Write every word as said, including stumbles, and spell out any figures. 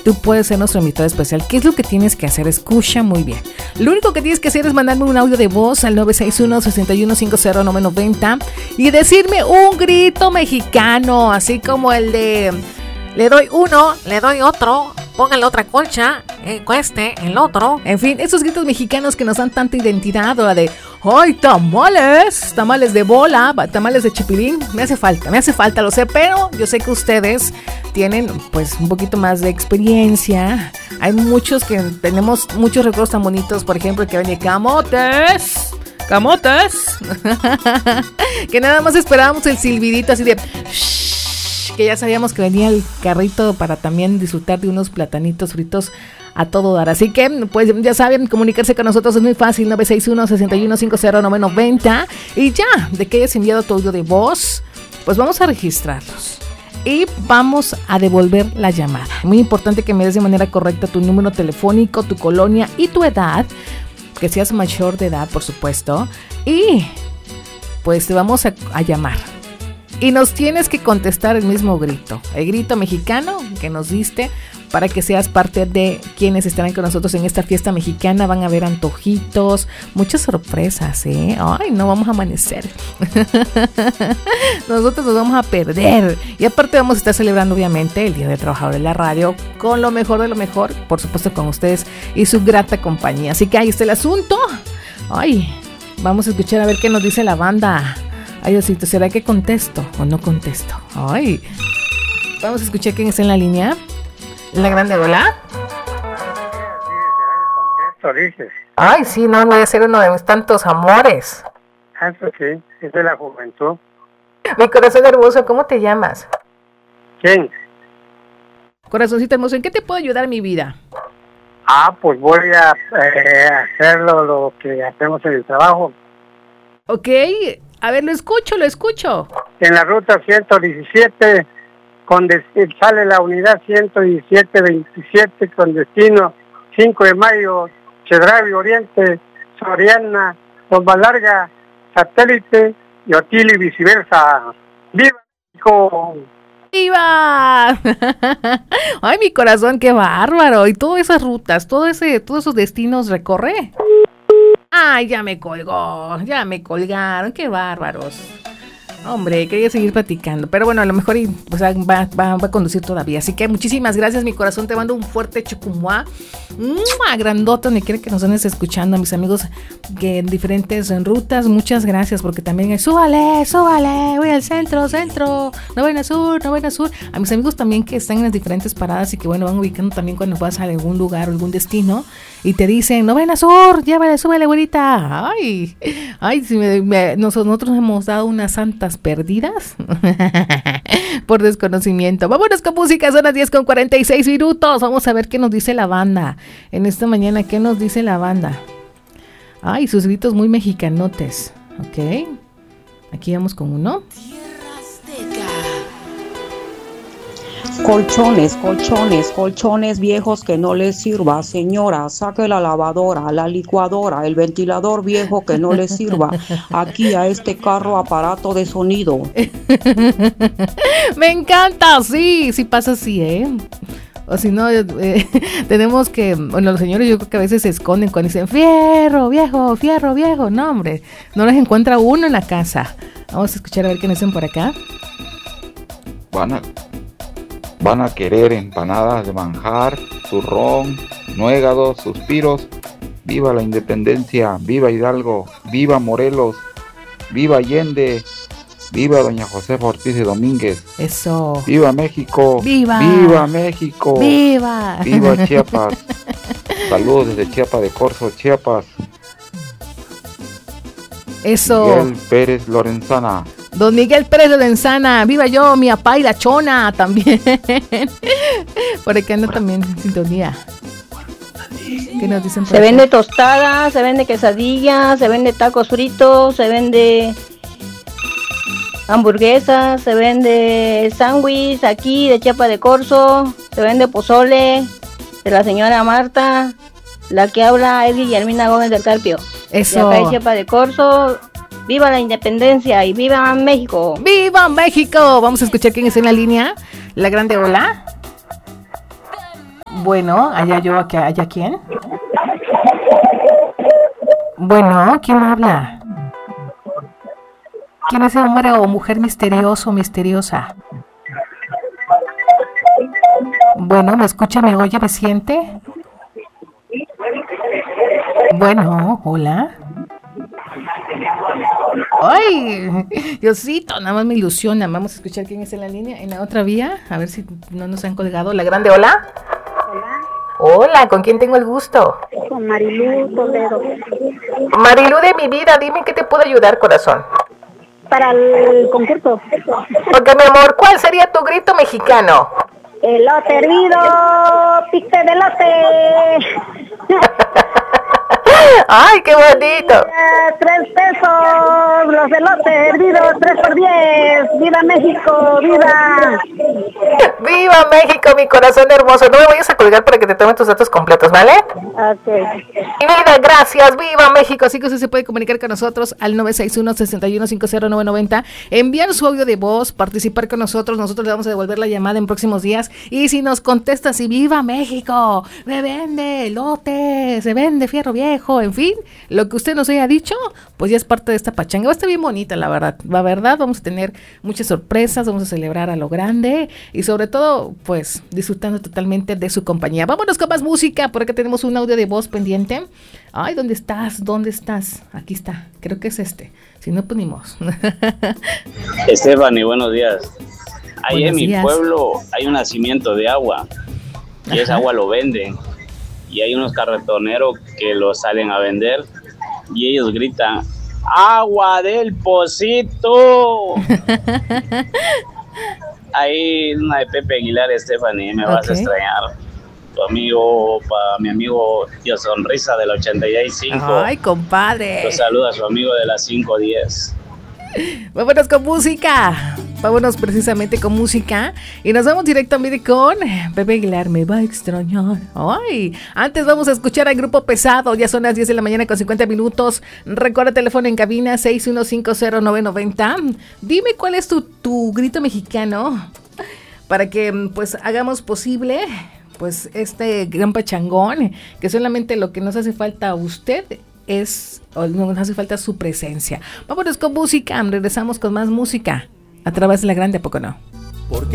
tú puedes ser nuestro invitado especial. ¿Qué es lo que tienes que hacer? Escucha muy bien. Lo único que tienes que hacer es mandarme un audio de voz al nueve seis uno, seis uno cinco cero nueve nueve cero y decirme un grito mexicano, así como el de le doy uno, le doy otro, póngale otra colcha, eh, cueste el otro. En fin, esos gritos mexicanos que nos dan tanta identidad, o la de ¡ay, tamales! Tamales de bola, tamales de chipilín. Me hace falta, me hace falta, lo sé, pero yo sé que ustedes tienen pues un poquito más de experiencia. Hay muchos que tenemos muchos recuerdos tan bonitos, por ejemplo, que venía camotes. Camotes. Que nada más esperábamos el silbidito así de que ya sabíamos que venía el carrito para también disfrutar de unos platanitos fritos a todo dar. Así que, pues ya saben, comunicarse con nosotros es muy fácil, nueve seis uno, seis uno cinco cero nueve nueve cero. Y ya, de que hayas enviado tu audio de voz, pues vamos a registrarlos y vamos a devolver la llamada. Muy importante que me des de manera correcta tu número telefónico, tu colonia y tu edad, que seas mayor de edad, por supuesto, y pues te vamos a, a llamar. Y nos tienes que contestar el mismo grito, el grito mexicano que nos diste, para que seas parte de quienes estarán con nosotros en esta fiesta mexicana. Van a haber antojitos, muchas sorpresas, ¿eh? Ay, no vamos a amanecer. Nosotros nos vamos a perder. Y aparte vamos a estar celebrando, obviamente, el Día del Trabajador de la Radio, con lo mejor de lo mejor, por supuesto con ustedes y su grata compañía. Así que ahí está el asunto. Ay, vamos a escuchar a ver qué nos dice la banda. Ay, Diosito, ¿será que contesto o no contesto? Ay, vamos a escuchar quién está en la línea. ¿La grande hola? Contesto, dices. Ay, sí, no, no voy a ser uno de mis tantos amores. Ah, eso sí, es de la juventud. Mi corazón hermoso, ¿cómo te llamas? ¿Quién? Corazoncito hermoso, ¿en qué te puedo ayudar, mi vida? Ah, pues voy a eh, hacerlo lo que hacemos en el trabajo. Ok, a ver, lo escucho, lo escucho. En la ruta ciento diecisiete, con des- sale la unidad ciento diecisiete veintisiete con destino cinco de mayo, Chedraui Oriente, Soriana, Bomba Larga, Satélite, Yotil y viceversa. ¡Viva México! ¡Viva! Ay, mi corazón, qué bárbaro. Y todas esas rutas, todo ese, todos esos destinos recorre. Ay, ya me colgó, ya me colgaron, qué bárbaros. Hombre, quería seguir platicando, pero bueno, a lo mejor y, pues, va, va, va a conducir todavía. Así que muchísimas gracias, mi corazón. Te mando un fuerte chucumuá, ¡mua! Grandota, donde quiera que nos andes escuchando, a mis amigos que en diferentes rutas. Muchas gracias, porque también es súbale, súbale, voy al centro, centro, novena sur, novena sur. A mis amigos también que están en las diferentes paradas y que, bueno, van ubicando también cuando vas a algún lugar o algún destino y te dicen, novena sur, llévale, súbale, güerita. Ay, ay, si me, me, nosotros hemos dado unas santas perdidas por desconocimiento. Vámonos con música, son las diez con cuarenta y seis minutos. Vamos a ver qué nos dice la banda en esta mañana. ¿Qué nos dice la banda? Ay, sus gritos muy mexicanotes. Ok, aquí vamos con uno. Colchones, colchones, colchones viejos que no les sirva. Señora, saque la lavadora, la licuadora, el ventilador viejo que no les sirva. Aquí a este carro aparato de sonido. Me encanta, sí, sí pasa así, ¿eh? O si no, eh, tenemos que, bueno, los señores yo creo que a veces se esconden cuando dicen fierro, viejo, fierro, viejo. No, hombre, no los encuentra uno en la casa. Vamos a escuchar a ver qué nos dicen por acá. Van a, van a querer empanadas de manjar, zurrón, nuegados, suspiros. Viva la independencia, viva Hidalgo, viva Morelos, viva Allende, viva doña Josefa Ortiz de Domínguez. Eso. Viva México. Viva. Viva México. Viva. Viva Chiapas. Saludos desde Chiapa de Corzo, Chiapas. Eso. Miguel Pérez Lorenzana. Don Miguel Pérez Lorenzana, viva yo, mi apá y la chona también. Por acá anda también en sintonía. ¿Qué nos dicen por Se acá? vende tostada, se vende quesadilla, se vende tacos fritos, se vende hamburguesas, se vende sándwich aquí de Chiapa de Corzo, se vende pozole de la señora Marta, la que habla es Guillermina Gómez del Carpio. Eso. De acá de Chiapa de Corzo. ¡Viva la independencia y viva México! ¡Viva México! Vamos a escuchar quién está en la línea. La grande hola. Bueno, allá yo, acá, allá quién. Bueno, ¿quién habla? ¿Quién es el hombre o mujer misterioso o misteriosa? Bueno, ¿me escucha, me oye, me siente? Bueno, hola. Ay, Diosito, nada más me ilusiona. Vamos a escuchar quién es en la línea, en la otra vía, a ver si no nos han colgado. La grande, hola. Hola. Hola, ¿con quién tengo el gusto? Con Marilú Toledo. Marilú de mi vida, dime qué te puedo ayudar, corazón. Para el concurso. Porque, mi amor, ¿cuál sería tu grito mexicano? Elote hervido, pique de elote. ¡Ay, qué bonito! Eh, tres pesos, los elotes hervidos, tres por diez. ¡Viva México, viva! ¡Viva México, mi corazón hermoso! No me vayas a colgar para que te tomen tus datos completos, ¿vale? Ok. Mi vida, gracias. ¡Viva México! Así que usted se puede comunicar con nosotros al nueve seis uno, seis uno cinco cero nueve nueve cero, enviar su audio de voz, participar con nosotros. Nosotros le vamos a devolver la llamada en próximos días. Y si nos contestas y ¡viva México! ¡Me vende elote! ¡Se vende fierro viejo! En fin, lo que usted nos haya dicho, pues ya es parte de esta pachanga. Va a estar bien bonita, la verdad. La verdad, vamos a tener muchas sorpresas, vamos a celebrar a lo grande y sobre todo, pues, disfrutando totalmente de su compañía. Vámonos con más música, por acá tenemos un audio de voz pendiente. Ay, ¿dónde estás? ¿Dónde estás? Aquí está, creo que es este. Si no, ponimos. Estefany, buenos días. Ahí Buenos en mi días. pueblo hay un nacimiento de agua y esa agua lo venden. Y hay unos carretoneros que lo salen a vender y ellos gritan ¡agua del pocito! Ahí una de Pepe Aguilar, Estefany, me vas Ok. a extrañar. Tu amigo, para mi amigo Tío Sonrisa del ochenta y cinco. Ay, compadre. Los saluda a su amigo de las cinco diez. Vámonos con música. Vámonos precisamente con música. Y nos vamos directamente con Pepe Aguilar, me va a extrañar. Ay, antes vamos a escuchar al Grupo Pesado. Ya son las diez de la mañana con cincuenta minutos. Recuerda teléfono en cabina seis uno cinco cero nueve nueve cero. Dime cuál es tu, tu grito mexicano para que pues hagamos posible pues este gran pachangón, que solamente lo que nos hace falta a usted es, o no nos hace falta su presencia. Vámonos con música, regresamos con más música a través de la grande, ¿a poco no? Porque